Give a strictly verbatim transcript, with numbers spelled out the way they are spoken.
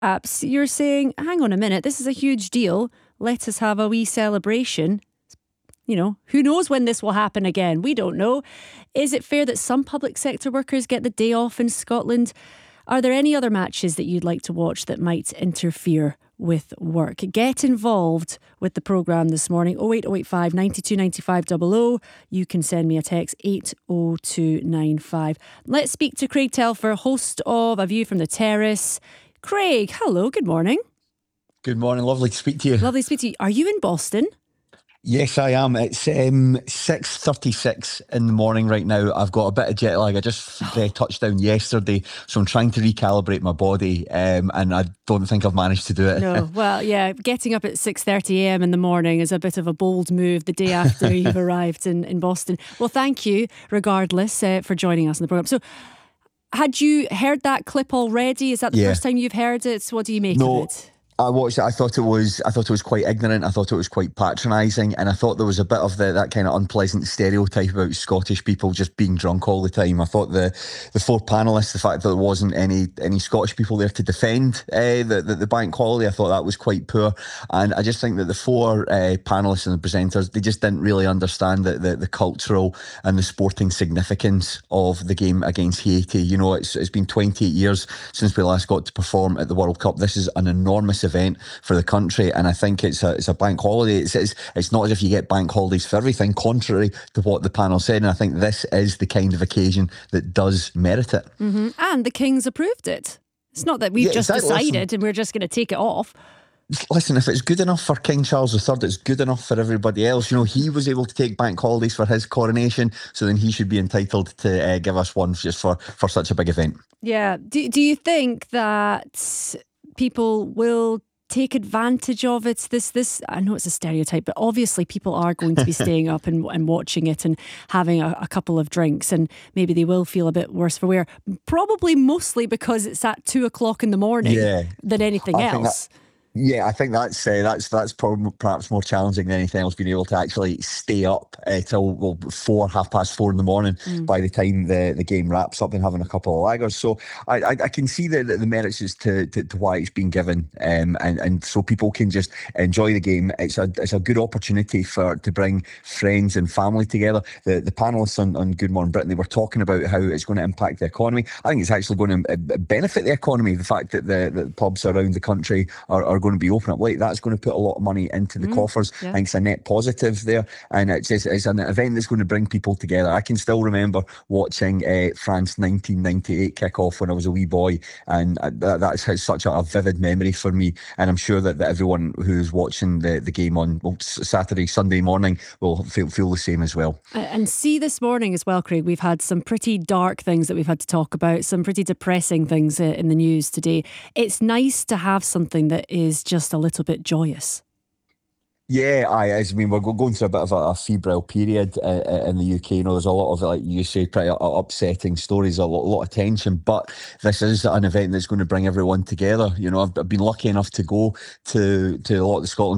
apps, you're saying, hang on a minute, this is a huge deal. Let us have a wee celebration. You know, who knows when this will happen again? We don't know. Is it fair that some public sector workers get the day off in Scotland? Are there any other matches that you'd like to watch that might interfere with work? Get involved with the programme this morning. oh eight oh eight five, nine two, nine five double oh. You can send me a text eight oh two nine five. Let's speak to Craig Telfer, host of A View from the Terrace. Craig, hello, good morning. Good morning, lovely to speak to you. Lovely to speak to you. Are you in Boston? Yes, I am. It's um, six thirty-six in the morning right now. I've got a bit of jet lag. I just uh, touched down yesterday, so I'm trying to recalibrate my body, um, and I don't think I've managed to do it. No, well, yeah, getting up at six thirty a.m. in the morning is a bit of a bold move the day after you've arrived in, in Boston. Well, thank you, regardless, uh, for joining us on the programme. So, had you heard that clip already? Is that the yeah. first time you've heard it? What do you make no. of it? I watched it. I thought it was. I thought it was quite ignorant. I thought it was quite patronising, and I thought there was a bit of the, that kind of unpleasant stereotype about Scottish people just being drunk all the time. I thought the the four panellists, the fact that there wasn't any any Scottish people there to defend uh, the, the the bank holiday, I thought that was quite poor. And I just think that the four uh, panellists and the presenters, they just didn't really understand the, the the cultural and the sporting significance of the game against Haiti. You know, it's it's been twenty-eight years since we last got to perform at the World Cup. This is an enormous event event for the country, and I think it's a it's a bank holiday. It's, it's it's not as if you get bank holidays for everything, contrary to what the panel said, and I think this is the kind of occasion that does merit it. Mm-hmm. And the Kings approved it. It's not that we've yeah, just exactly. decided Listen, and we're just going to take it off. Listen, if it's good enough for King Charles the Third, it's good enough for everybody else. You know, he was able to take bank holidays for his coronation, so then he should be entitled to uh, give us one just for, for such a big event. Yeah. Do, do you think that people will take advantage of it? This, this, I know it's a stereotype, but obviously people are going to be staying up and, and watching it and having a, a couple of drinks, and maybe they will feel a bit worse for wear. Probably mostly because it's at two o'clock in the morning yeah. than anything I else. Yeah, I think that's uh, that's that's probably perhaps more challenging than anything else, being able to actually stay up uh, till well, four, half past four in the morning mm. by the time the, the game wraps up, and having a couple of lagers. So I, I, I can see the, the merits as to, to, to why it's been given, um, and and so people can just enjoy the game. It's a it's a good opportunity for to bring friends and family together. The the panelists on, on Good Morning Britain, they were talking about how it's going to impact the economy. I think it's actually going to benefit the economy. The fact that the, the pubs around the country are, are going to be open up late, that's going to put a lot of money into the mm, coffers. Yeah. I think it's a net positive there, and it's, it's, it's an event that's going to bring people together. I can still remember watching uh, France nineteen ninety-eight kick off when I was a wee boy, and that, that's such a, a vivid memory for me, and I'm sure that, that everyone who's watching the, the game on well, Saturday, Sunday morning will feel, feel the same as well. And see, this morning as well, Craig, we've had some pretty dark things that we've had to talk about, some pretty depressing things uh, in the news today. It's nice to have something that is just a little bit joyous. Yeah, I, I mean, we're going through a bit of a, a febrile period uh, in the U K. You know, there's a lot of, like you say, pretty upsetting stories, a lot, a lot of tension. But this is an event that's going to bring everyone together. You know, I've, I've been lucky enough to go to to a lot of the Scotland